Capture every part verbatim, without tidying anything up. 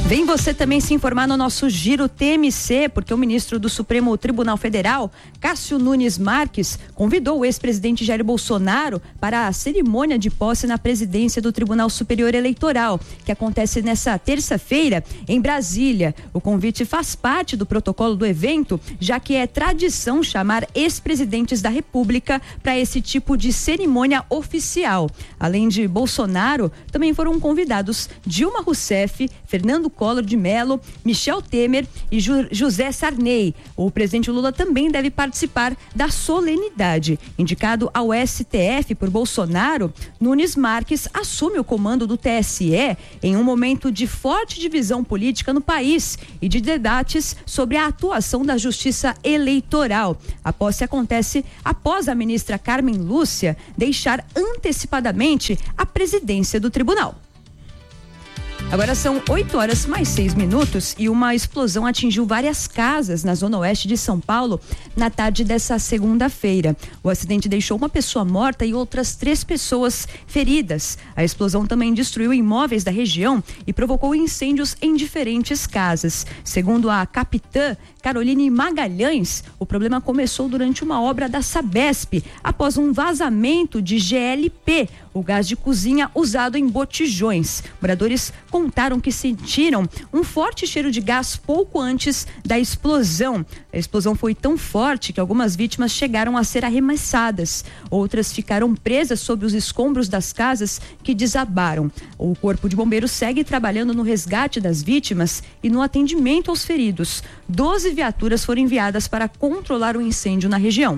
Vem você também se informar no nosso Giro T M C, porque o ministro do Supremo Tribunal Federal, Cássio Nunes Marques, convidou o ex-presidente Jair Bolsonaro para a cerimônia de posse na presidência do Tribunal Superior Eleitoral, que acontece nessa terça-feira em Brasília. O convite faz parte do protocolo do evento, já que é tradição chamar ex-presidentes da República para esse tipo de cerimônia oficial. Além de Bolsonaro, também foram convidados Dilma Rousseff, Fernando Collor de Mello, Michel Temer e Ju- José Sarney. O presidente Lula também deve participar da solenidade. Indicado ao S T F por Bolsonaro, Nunes Marques assume o comando do T S E em um momento de forte divisão política no país e de debates sobre a atuação da Justiça Eleitoral. A posse acontece após a ministra Carmen Lúcia deixar antecipadamente a presidência do tribunal. Agora são oito horas mais seis minutos e uma explosão atingiu várias casas na zona oeste de São Paulo na tarde dessa segunda-feira. O acidente deixou uma pessoa morta e outras três pessoas feridas. A explosão também destruiu imóveis da região e provocou incêndios em diferentes casas. Segundo a capitã Caroline Magalhães, o problema começou durante uma obra da Sabesp, após um vazamento de G L P, o gás de cozinha usado em botijões. Moradores contaram que sentiram um forte cheiro de gás pouco antes da explosão. A explosão foi tão forte que algumas vítimas chegaram a ser arremessadas. Outras ficaram presas sob os escombros das casas que desabaram. O Corpo de Bombeiros segue trabalhando no resgate das vítimas e no atendimento aos feridos. Doze viaturas foram enviadas para controlar o incêndio na região.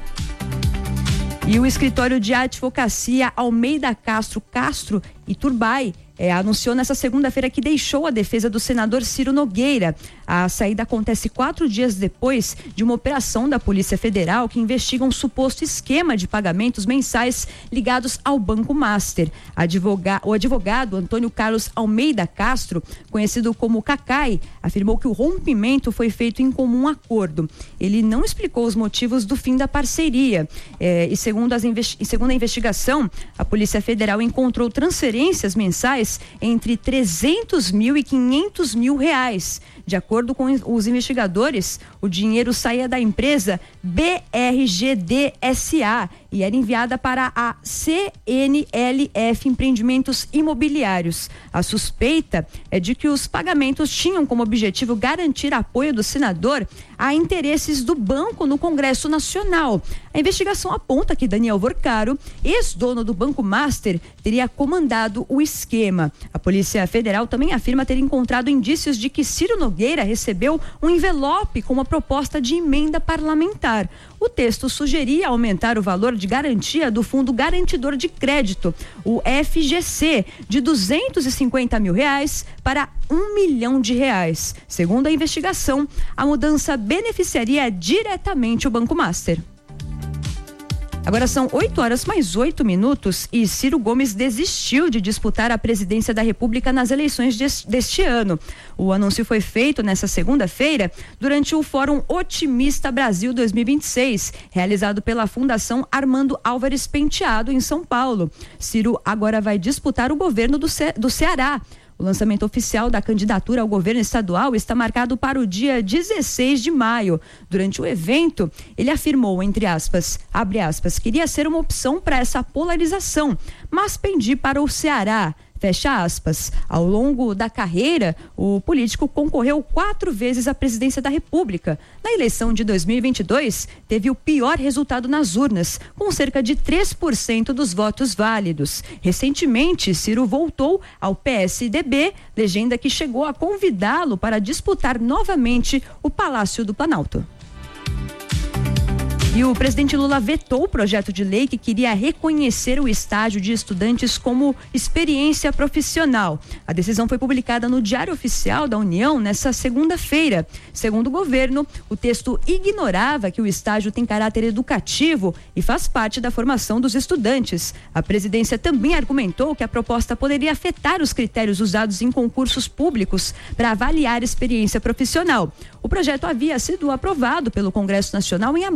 E o escritório de advocacia Almeida Castro Castro e Turbay É, anunciou nessa segunda-feira que deixou a defesa do senador Ciro Nogueira. A saída acontece quatro dias depois de uma operação da Polícia Federal que investiga um suposto esquema de pagamentos mensais ligados ao Banco Master. Advoga, o advogado Antônio Carlos Almeida Castro, conhecido como Cacai, afirmou que o rompimento foi feito em comum acordo. Ele não explicou os motivos do fim da parceria. É, e, segundo as investi- e segundo a investigação, a Polícia Federal encontrou transferências mensais entre trezentos mil e quinhentos mil reais. De acordo com os investigadores, o dinheiro saía da empresa B R G D S A e era enviada para a C N L F Empreendimentos Imobiliários. A suspeita é de que os pagamentos tinham como objetivo garantir apoio do senador a interesses do banco no Congresso Nacional. A investigação aponta que Daniel Vorcaro, ex-dono do Banco Master, teria comandado o esquema. A Polícia Federal também afirma ter encontrado indícios de que Ciro Nogueira recebeu um envelope com uma proposta de emenda parlamentar. O texto sugeria aumentar o valor de garantia do Fundo Garantidor de Crédito, o F G C, de duzentos e cinquenta mil reais para um milhão de reais. Segundo a investigação, a mudança beneficiaria diretamente o Banco Master. Agora são oito horas mais oito minutos e Ciro Gomes desistiu de disputar a presidência da República nas eleições deste, deste ano. O anúncio foi feito nesta segunda-feira durante o Fórum Otimista Brasil dois mil e vinte e seis, realizado pela Fundação Armando Álvares Penteado em São Paulo. Ciro agora vai disputar o governo do, Ce- do Ceará. O lançamento oficial da candidatura ao governo estadual está marcado para o dia dezesseis de maio. Durante o evento, ele afirmou, entre aspas, abre aspas, queria ser uma opção para essa polarização, mas pendi para o Ceará. Fecha aspas. Ao longo da carreira, o político concorreu quatro vezes à presidência da República. Na eleição de dois mil e vinte e dois, teve o pior resultado nas urnas, com cerca de três por cento dos votos válidos. Recentemente, Ciro voltou ao P S D B, legenda que chegou a convidá-lo para disputar novamente o Palácio do Planalto. E o presidente Lula vetou o projeto de lei que queria reconhecer o estágio de estudantes como experiência profissional. A decisão foi publicada no Diário Oficial da União nesta segunda-feira. Segundo o governo, o texto ignorava que o estágio tem caráter educativo e faz parte da formação dos estudantes. A presidência também argumentou que a proposta poderia afetar os critérios usados em concursos públicos para avaliar experiência profissional. O projeto havia sido aprovado pelo Congresso Nacional em abril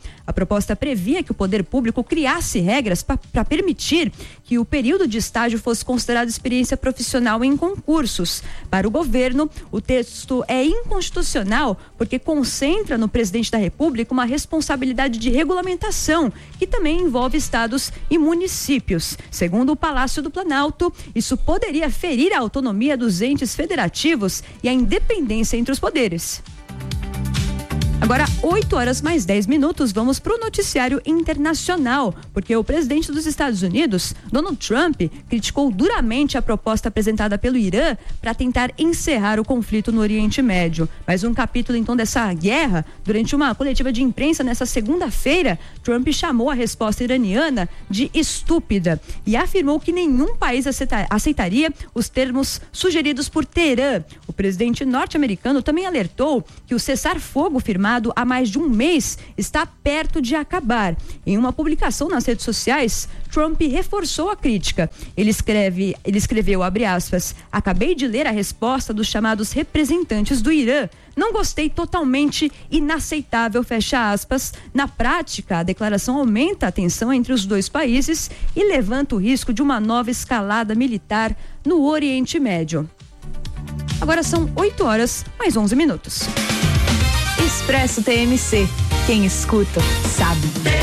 A proposta previa que o poder público criasse regras para permitir que o período de estágio fosse considerado experiência profissional em concursos. Para o governo, o texto é inconstitucional porque concentra no presidente da República uma responsabilidade de regulamentação, que também envolve estados e municípios. Segundo o Palácio do Planalto, isso poderia ferir a autonomia dos entes federativos e a independência entre os poderes. Agora, oito horas mais dez minutos, vamos para o noticiário internacional, porque o presidente dos Estados Unidos, Donald Trump, criticou duramente a proposta apresentada pelo Irã para tentar encerrar o conflito no Oriente Médio. Mais um capítulo, então, dessa guerra. Durante uma coletiva de imprensa nessa segunda-feira, Trump chamou a resposta iraniana de estúpida e afirmou que nenhum país aceita- aceitaria os termos sugeridos por Teherã. O presidente norte-americano também alertou que o cessar-fogo firmado há mais de um mês está perto de acabar. Em uma publicação nas redes sociais, Trump reforçou a crítica. Ele escreve, ele escreveu, abre aspas, acabei de ler a resposta dos chamados representantes do Irã. Não gostei, totalmente inaceitável, fecha aspas. Na prática, a declaração aumenta a tensão entre os dois países e levanta o risco de uma nova escalada militar no Oriente Médio. Agora são oito horas mais onze minutos. Expresso T M C. Quem escuta, sabe.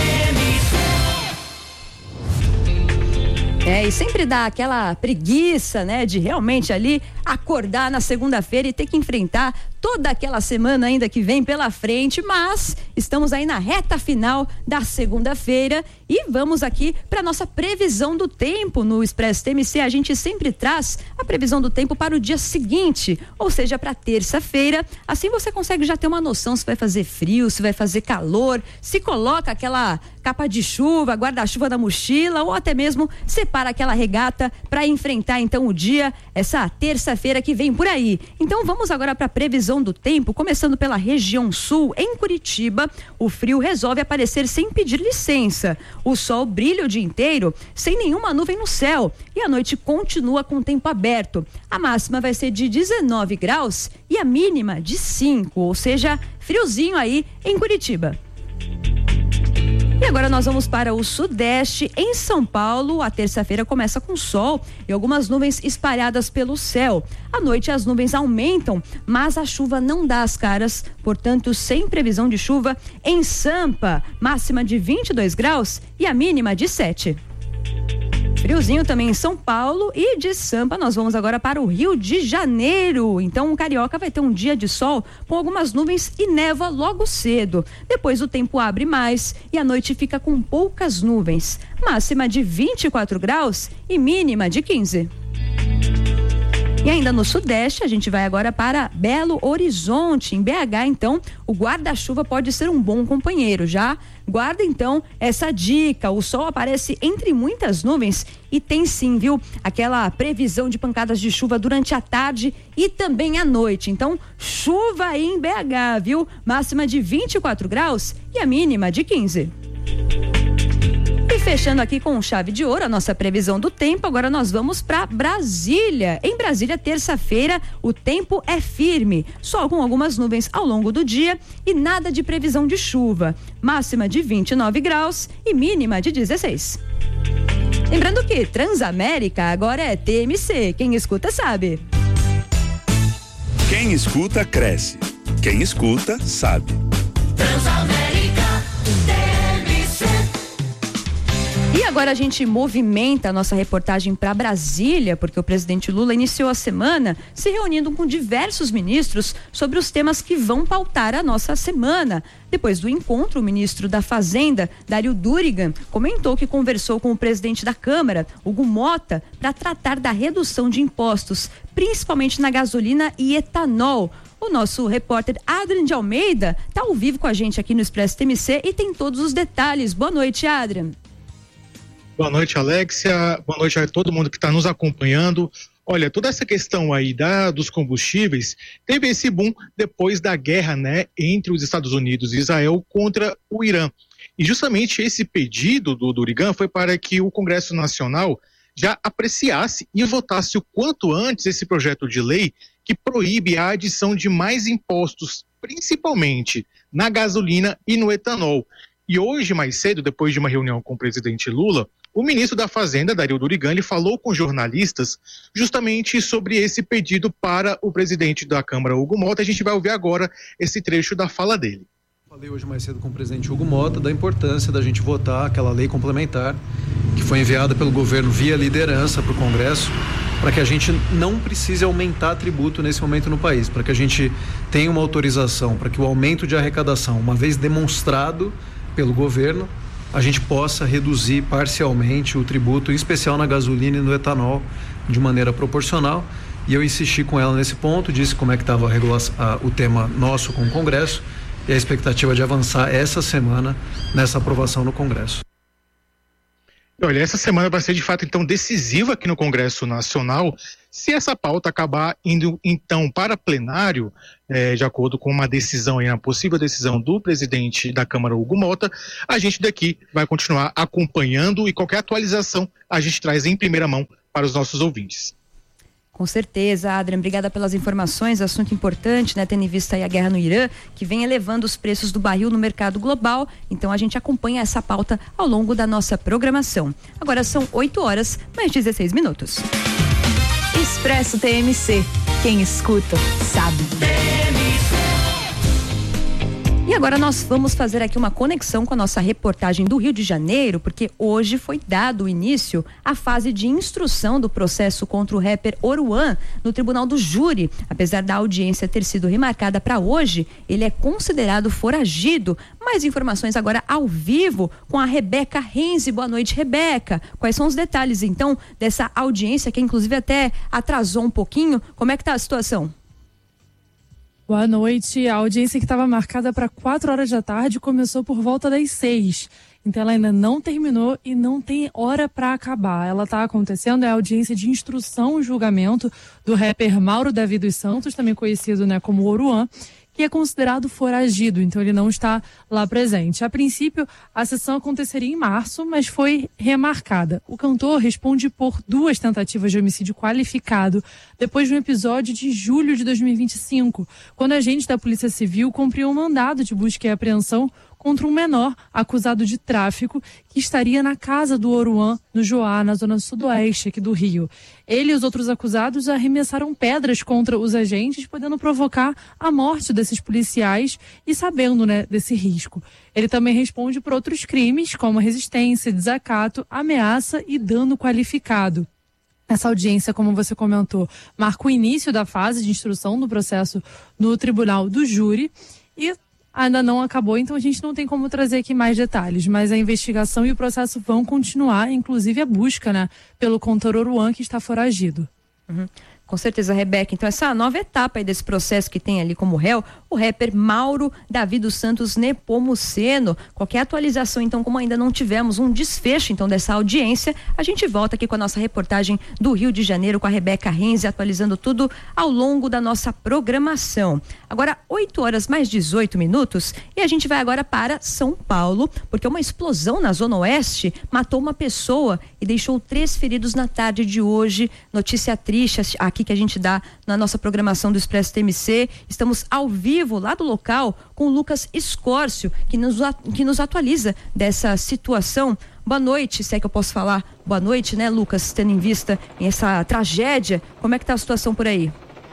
É, e sempre dá aquela preguiça, né, de realmente ali acordar na segunda-feira e ter que enfrentar toda aquela semana ainda que vem pela frente, mas estamos aí na reta final da segunda-feira e vamos aqui para nossa previsão do tempo no Expresso T M C. A gente sempre traz a previsão do tempo para o dia seguinte, ou seja, para terça-feira. Assim você consegue já ter uma noção se vai fazer frio, se vai fazer calor, se coloca aquela capa de chuva, guarda-chuva na mochila ou até mesmo separa aquela regata para enfrentar então o dia, essa terça-feira que vem por aí. Então vamos agora para a previsão do tempo, começando pela região sul. Em Curitiba, o frio resolve aparecer sem pedir licença. O sol brilha o dia inteiro, sem nenhuma nuvem no céu, e a noite continua com o tempo aberto. A máxima vai ser de dezenove graus e a mínima de cinco, ou seja, friozinho aí em Curitiba. E agora nós vamos para o sudeste. Em São Paulo, a terça-feira começa com sol e algumas nuvens espalhadas pelo céu. À noite as nuvens aumentam, mas a chuva não dá as caras, portanto, sem previsão de chuva em Sampa, máxima de vinte e dois graus e a mínima de sete. Friozinho também em São Paulo, e de Sampa nós vamos agora para o Rio de Janeiro. Então o carioca vai ter um dia de sol com algumas nuvens e névoa logo cedo. Depois o tempo abre mais e a noite fica com poucas nuvens. Máxima de vinte e quatro graus e mínima de quinze. E ainda no sudeste, a gente vai agora para Belo Horizonte. Em B H, então, o guarda-chuva pode ser um bom companheiro. Já guarda, então, essa dica. O sol aparece entre muitas nuvens e tem sim, viu, aquela previsão de pancadas de chuva durante a tarde e também à noite. Então, chuva aí em B H, viu? Máxima de vinte e quatro graus e a mínima de quinze. E fechando aqui com chave de ouro a nossa previsão do tempo, agora nós vamos para Brasília. Em Brasília, terça-feira, o tempo é firme, sol com algumas nuvens ao longo do dia e nada de previsão de chuva. Máxima de vinte e nove graus e mínima de dezesseis. Lembrando que Transamérica agora é T M C, quem escuta sabe. Quem escuta cresce, quem escuta sabe. Transamérica. E agora a gente movimenta a nossa reportagem para Brasília, porque o presidente Lula iniciou a semana se reunindo com diversos ministros sobre os temas que vão pautar a nossa semana. Depois do encontro, o ministro da Fazenda, Dário Durigan, comentou que conversou com o presidente da Câmara, Hugo Mota, para tratar da redução de impostos, principalmente na gasolina e etanol. O nosso repórter Adrian de Almeida está ao vivo com a gente aqui no Expresso T M C e tem todos os detalhes. Boa noite, Adrian. Boa noite, Alexia. Boa noite a todo mundo que está nos acompanhando. Olha, toda essa questão aí da, dos combustíveis teve esse boom depois da guerra, né, entre os Estados Unidos e Israel contra o Irã. E justamente esse pedido do Durigan foi para que o Congresso Nacional já apreciasse e votasse o quanto antes esse projeto de lei que proíbe a adição de mais impostos, principalmente na gasolina e no etanol. E hoje, mais cedo, depois de uma reunião com o presidente Lula, o ministro da Fazenda, Dario Durigan, ele falou com jornalistas justamente sobre esse pedido para o presidente da Câmara, Hugo Mota. A gente vai ouvir agora esse trecho da fala dele. Falei hoje mais cedo com o presidente Hugo Mota da importância da gente votar aquela lei complementar que foi enviada pelo governo via liderança para o Congresso, para que a gente não precise aumentar tributo nesse momento no país, para que a gente tenha uma autorização, para que o aumento de arrecadação, uma vez demonstrado pelo governo, a gente possa reduzir parcialmente o tributo, em especial na gasolina e no etanol, de maneira proporcional. E eu insisti com ela nesse ponto, disse como é que estava o tema nosso com o Congresso e a expectativa de avançar essa semana nessa aprovação no Congresso. Olha, essa semana vai ser de fato então decisiva aqui no Congresso Nacional. Se essa pauta acabar indo então para plenário, é, de acordo com uma decisão, uma possível decisão do presidente da Câmara, Hugo Mota, a gente daqui vai continuar acompanhando e qualquer atualização a gente traz em primeira mão para os nossos ouvintes. Com certeza, Adrian, obrigada pelas informações, assunto importante, né, tendo em vista aí a guerra no Irã, que vem elevando os preços do barril no mercado global, então a gente acompanha essa pauta ao longo da nossa programação. Agora são oito horas, mais dezesseis minutos. Expresso T M C, quem escuta, sabe. E agora nós vamos fazer aqui uma conexão com a nossa reportagem do Rio de Janeiro, porque hoje foi dado início à fase de instrução do processo contra o rapper Oruan no Tribunal do Júri. Apesar da audiência ter sido remarcada para hoje, ele é considerado foragido. Mais informações agora ao vivo com a Rebeca Renzi. Boa noite, Rebeca. Quais são os detalhes, então, dessa audiência que inclusive até atrasou um pouquinho? Como é que tá a situação? Boa noite. A audiência que estava marcada para quatro horas da tarde começou por volta das seis. Então ela ainda não terminou e não tem hora para acabar. Ela está acontecendo, é a audiência de instrução e julgamento do rapper Mauro Davi dos Santos, também conhecido, né, como Oruan, que é considerado foragido, então ele não está lá presente. A princípio, a sessão aconteceria em março, mas foi remarcada. O cantor responde por duas tentativas de homicídio qualificado depois de um episódio de julho de dois mil e vinte e cinco, quando agentes da Polícia Civil cumpriam um mandado de busca e apreensão contra um menor acusado de tráfico que estaria na casa do Oruan, no Joá, na zona sudoeste aqui do Rio. Ele e os outros acusados arremessaram pedras contra os agentes, podendo provocar a morte desses policiais e sabendo, né, desse risco. Ele também responde por outros crimes, como resistência, desacato, ameaça e dano qualificado. Essa audiência, como você comentou, marca o início da fase de instrução do processo no Tribunal do Júri e ainda não acabou, então a gente não tem como trazer aqui mais detalhes, mas a investigação e o processo vão continuar, inclusive a busca, né, pelo cantor Oruan, que está foragido. Uhum. Com certeza, Rebeca. Então, essa nova etapa aí desse processo que tem ali como réu o rapper Mauro Davi dos Santos Nepomuceno. Qualquer atualização, então, como ainda não tivemos um desfecho, então, dessa audiência, a gente volta aqui com a nossa reportagem do Rio de Janeiro com a Rebeca Renzi, atualizando tudo ao longo da nossa programação. Agora, oito horas mais dezoito minutos e a gente vai agora para São Paulo, porque uma explosão na Zona Oeste matou uma pessoa e deixou três feridos na tarde de hoje. Notícia triste aqui que a gente dá na nossa programação do Expresso T M C. Estamos ao vivo lá do local com o Lucas Escórcio, que nos, que nos atualiza dessa situação. Boa noite, se é que eu posso falar. Boa noite, né, Lucas, tendo em vista essa tragédia. Como é que tá a situação por aí?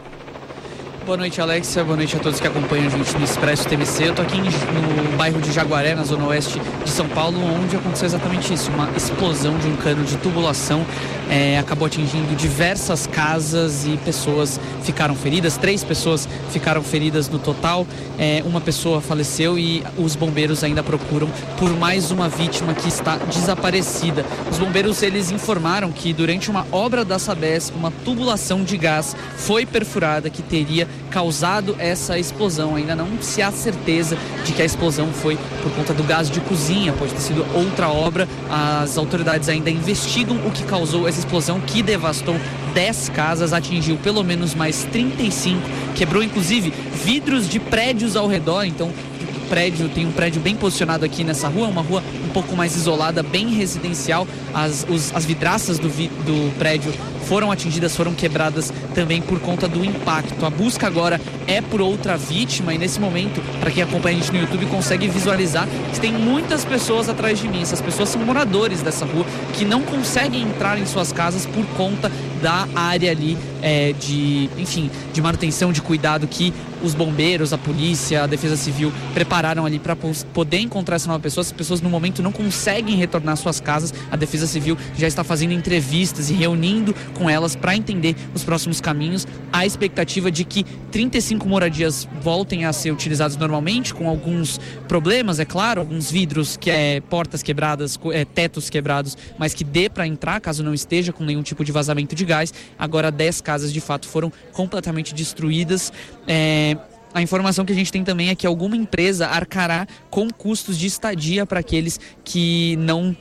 Boa noite, Alexia. Boa noite a todos que acompanham a gente no Expresso T V C. Eu tô aqui no bairro de Jaguaré, na zona oeste de São Paulo, onde aconteceu exatamente isso, uma explosão de um cano de tubulação. É, acabou atingindo diversas casas e pessoas ficaram feridas, três pessoas ficaram feridas no total, é, uma pessoa faleceu e os bombeiros ainda procuram por mais uma vítima que está desaparecida. Os bombeiros, eles informaram que durante uma obra da Sabesp, uma tubulação de gás foi perfurada que teria causado essa explosão. Ainda não se há certeza de que a explosão foi por conta do gás de cozinha, pode ter sido outra obra. As autoridades ainda investigam o que causou essa explosão, que devastou dez casas, atingiu pelo menos mais trinta e cinco, quebrou inclusive vidros de prédios ao redor. Então prédio, tem um prédio bem posicionado aqui nessa rua, uma rua um pouco mais isolada, bem residencial. As, os, as vidraças do, vi, do prédio foram atingidas, foram quebradas também por conta do impacto. A busca agora é por outra vítima e nesse momento, para quem acompanha a gente no YouTube, consegue visualizar que tem muitas pessoas atrás de mim. Essas pessoas são moradores dessa rua que não conseguem entrar em suas casas por conta da área ali é, de, enfim, de manutenção, de cuidado que os bombeiros, a polícia, a defesa civil prepararam ali para poder encontrar essa nova pessoa. As pessoas no momento não conseguem retornar às suas casas. A defesa civil já está fazendo entrevistas e reunindo com elas para entender os próximos caminhos. A expectativa de que trinta e cinco moradias voltem a ser utilizadas normalmente, com alguns problemas, é claro, alguns vidros, que é, portas quebradas, é, tetos quebrados, mas que dê para entrar caso não esteja com nenhum tipo de vazamento de gás. Agora dez casas de fato foram completamente destruídas. É, A informação que a gente tem também é que alguma empresa arcará com custos de estadia para aqueles que não,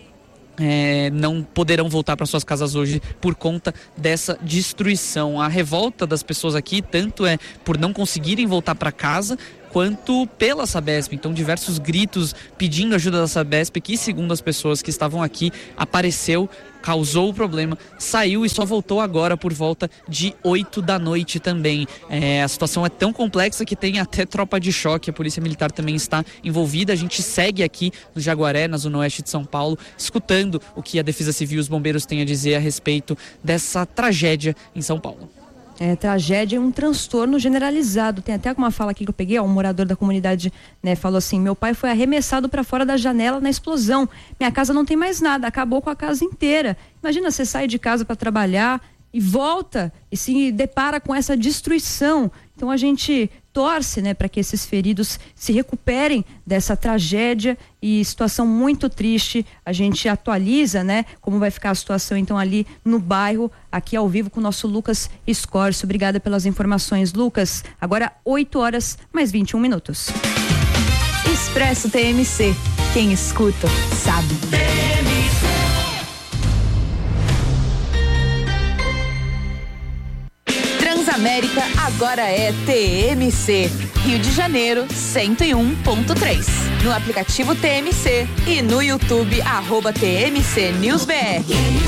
é, não poderão voltar para suas casas hoje por conta dessa destruição. A revolta das pessoas aqui tanto é por não conseguirem voltar para casa, quanto pela Sabesp. Então, diversos gritos pedindo ajuda da Sabesp, que, segundo as pessoas que estavam aqui, apareceu, causou o problema, saiu e só voltou agora por volta de oito da noite também. É, a situação é tão complexa que tem até tropa de choque, a Polícia Militar também está envolvida. A gente segue aqui no Jaguaré, na Zona Oeste de São Paulo, escutando o que a Defesa Civil e os bombeiros têm a dizer a respeito dessa tragédia em São Paulo. É, tragédia é um transtorno generalizado. Tem até alguma fala aqui que eu peguei, ó, um morador da comunidade, né, falou assim: meu pai foi arremessado para fora da janela na explosão. Minha casa não tem mais nada, acabou com a casa inteira. Imagina, você sai de casa para trabalhar e volta e se depara com essa destruição. Então a gente torce, né, para que esses feridos se recuperem dessa tragédia e situação muito triste. A gente atualiza, né, como vai ficar a situação então ali no bairro, aqui ao vivo com o nosso Lucas Scorcio. Obrigada pelas informações, Lucas. Agora oito horas mais vinte e um minutos. Expresso T M C. Quem escuta sabe. Transamérica agora é T M C. Rio de Janeiro, cento e um ponto três. No aplicativo T M C e no YouTube, arroba T M C News B R.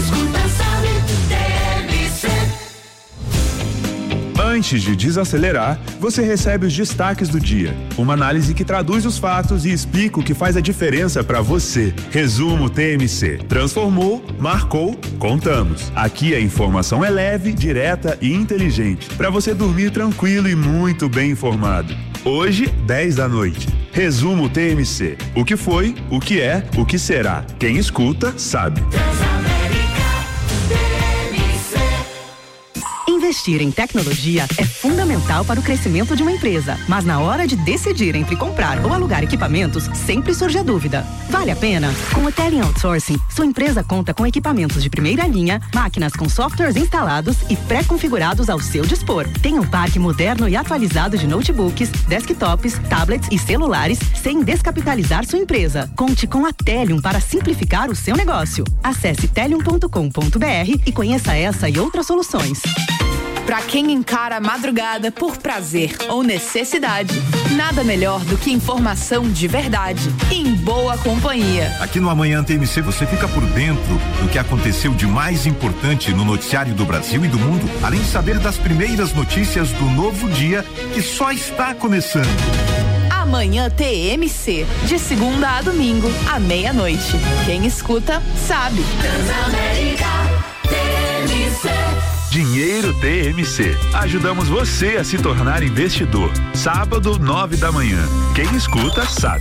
Antes de desacelerar, você recebe os destaques do dia. Uma análise que traduz os fatos e explica o que faz a diferença para você. Resumo T M C. Transformou, marcou, contamos. Aqui a informação é leve, direta e inteligente, para você dormir tranquilo e muito bem informado. Hoje, dez da noite. Resumo T M C. O que foi, o que é, o que será. Quem escuta, sabe. Investir em tecnologia é fundamental para o crescimento de uma empresa, mas na hora de decidir entre comprar ou alugar equipamentos, sempre surge a dúvida. Vale a pena? Com o Tele Outsourcing, sua empresa conta com equipamentos de primeira linha, máquinas com softwares instalados e pré-configurados ao seu dispor. Tem um parque moderno e atualizado de notebooks, desktops, tablets e celulares, sem descapitalizar sua empresa. Conte com a Telium para simplificar o seu negócio. Acesse telium ponto com ponto b r e conheça essa e outras soluções. Para quem encara a madrugada por prazer ou necessidade, nada melhor do que informação de verdade e em boa companhia. Aqui no Amanhã T M C você fica por dentro do que aconteceu de mais importante no noticiário do Brasil e do mundo, além de saber das primeiras notícias do novo dia que só está começando. Amanhã T M C, de segunda a domingo, à meia-noite. Quem escuta, sabe. Transamérica T M C. Dinheiro T M C. Ajudamos você a se tornar investidor. Sábado, nove da manhã. Quem escuta, sabe.